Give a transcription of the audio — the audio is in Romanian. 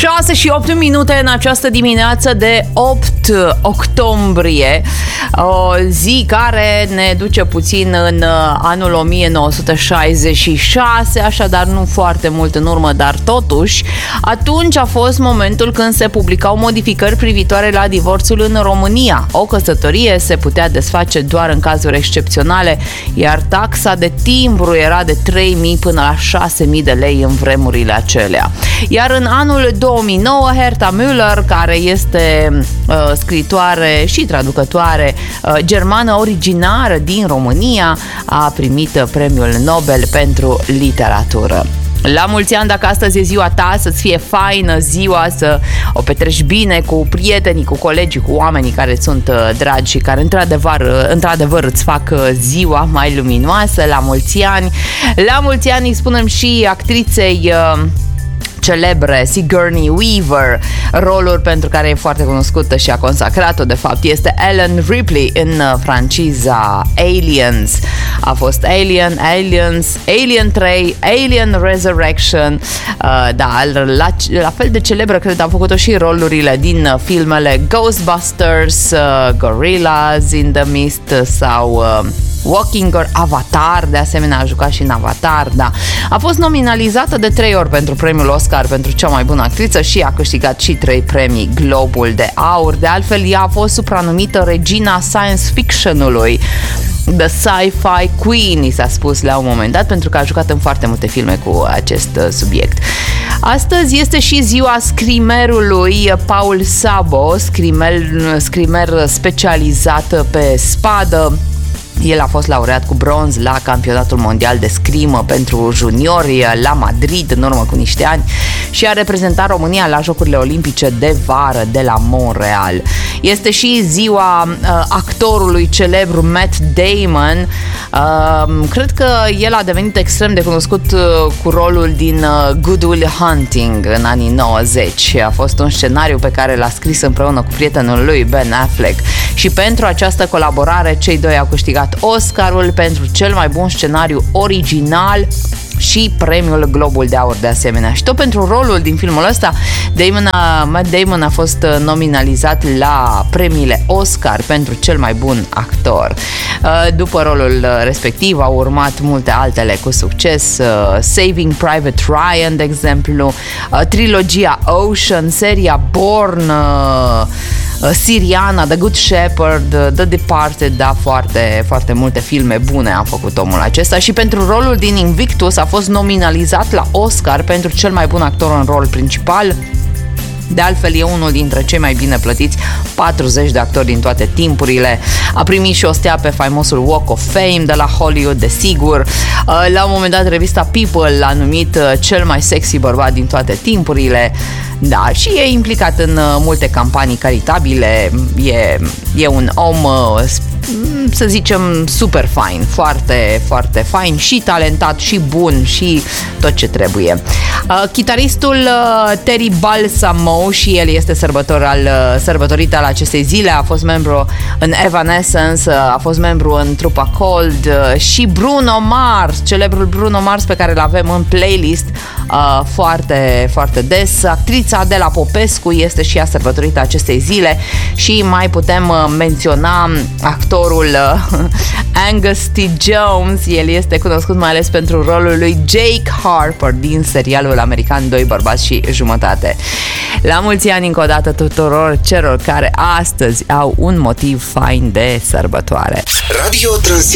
6 și 8 minute în această dimineață de 8 octombrie, o zi care ne duce puțin în anul 1966, așadar nu foarte mult în urmă, dar totuși atunci a fost momentul când se publicau modificări privitoare la divorțul în România. O căsătorie se putea desface doar în cazuri excepționale, iar taxa de timbru era de 3.000 până la 6.000 de lei în vremurile acelea. Iar în anul 2009, Herta Müller, care este scriitoare și traducătoare germană originară din România, a primit premiul Nobel pentru literatură. La mulți ani, dacă astăzi e ziua ta, să-ți fie faină ziua, să o petreci bine cu prietenii, cu colegii, cu oamenii care sunt dragi și care într-adevăr îți fac ziua mai luminoasă. La mulți ani! La mulți ani îi spunem și actriței celebre Sigourney Weaver, rolul pentru care e foarte cunoscută și a consacrat-o, de fapt, este Ellen Ripley în franciza Aliens. A fost Alien, Aliens, Alien 3, Alien Resurrection, la fel de celebră, cred, a făcut-o și rolurile din filmele Ghostbusters, Gorillas in the Mist sau Walking or Avatar, de asemenea a jucat și în Avatar, da. A fost nominalizată de 3 ori pentru premiul Oscar pentru cea mai bună actriță și a câștigat și 3 premii Globul de Aur. De altfel, ea a fost supranumită regina science fiction-ului, The Sci-Fi Queen, i s-a spus la un moment dat, pentru că a jucat în foarte multe filme cu acest subiect. Astăzi este și ziua scrimerului Paul Szabo, scrimer specializat pe spadă. El a fost laureat cu bronz la campionatul mondial de scrimă pentru juniori la Madrid în urmă cu niște ani și a reprezentat România la Jocurile Olimpice de vară de la Montreal. Este și ziua actorului celebru Matt Damon. Cred că el a devenit extrem de cunoscut cu rolul din Good Will Hunting în anii 90. A fost un scenariu pe care l-a scris împreună cu prietenul lui Ben Affleck și pentru această colaborare cei doi au câștigat Oscarul pentru cel mai bun scenariu original și premiul Globul de Aur de asemenea. Și tot pentru rolul din filmul ăsta, Matt Damon a fost nominalizat la premiile Oscar pentru cel mai bun actor. După rolul respectiv au urmat multe altele cu succes, Saving Private Ryan, de exemplu, trilogia Ocean, seria Bourne, Siriana, The Good Shepherd, The Departed, da, foarte, foarte multe filme bune a făcut omul acesta și pentru rolul din Invictus a fost nominalizat la Oscar pentru cel mai bun actor în rol principal. De altfel, e unul dintre cei mai bine plătiți 40 de actori din toate timpurile. A primit și o stea pe faimosul Walk of Fame de la Hollywood, desigur. La un moment dat, revista People l-a numit cel mai sexy bărbat din toate timpurile. Da, și e implicat în multe campanii caritabile. E un om, să zicem, super fain, foarte, foarte fain și talentat și bun și tot ce trebuie. Chitaristul Terry Balsamo, și el este sărbătorit al acestei zile, a fost membru în Evanescence, a fost membru în trupa Cold, și Bruno Mars, celebrul Bruno Mars pe care îl avem în playlist foarte, foarte des. Actrița Adela Popescu este și ea sărbătorită acestei zile și mai putem menționa actorul Angus T. Jones. El este cunoscut mai ales pentru rolul lui Jake Harper din serialul american Doi bărbați și jumătate. La mulți ani încă o dată tuturor celor care astăzi au un motiv fain de sărbătoare.